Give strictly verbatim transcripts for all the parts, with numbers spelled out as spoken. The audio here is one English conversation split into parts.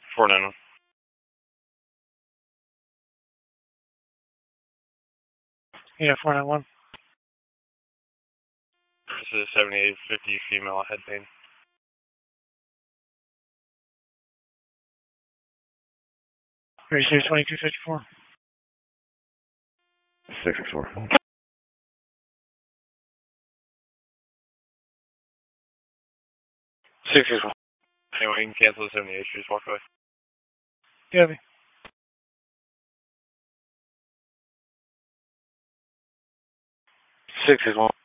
four nine one. Yeah, four nine one. This is seventy-eight fifty female head pain. Three six twenty-two fifty-four. Six six four. Six six one. Anyway, you can cancel the seventy-eight. Just walk away. Copy. Six six one.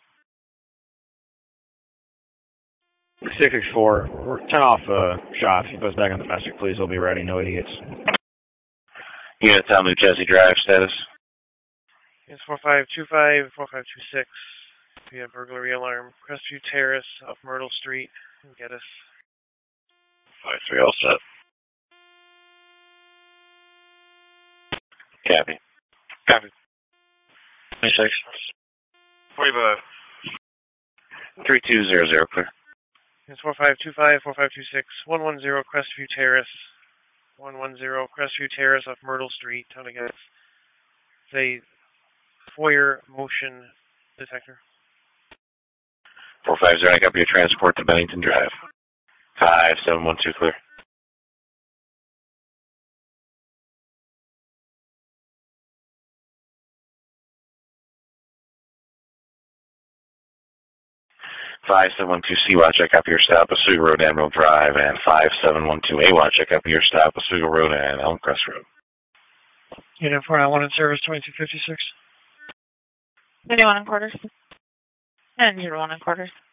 Six six four. Turn off uh, shots. He goes back on the domestic, please. He'll be ready. No idiots. Unit tell New Jersey Drive status. It's four five two five, four five two six. We have burglary alarm. Crestview Terrace off Myrtle Street. Get us. Five three all set. Copy. Copy. twenty-six. forty-five. three two zero zero clear. It's four five two five, four five two six, one one zero Crestview Terrace. one one zero Crestview Terrace off Myrtle Street. Town of Gettis. It's a foyer motion detector. four five zero, I got your transport to Bennington Drive. five seven one two clear. five seven one two C watch, check up your stop, Oswego Road, Admiral Drive, and five seven one two A watch, check up your stop, Oswego Road and Elmcrest Road. Unit four nine one in service, twenty-two fifty-six. twenty-one and quarters. And zero one and quarters.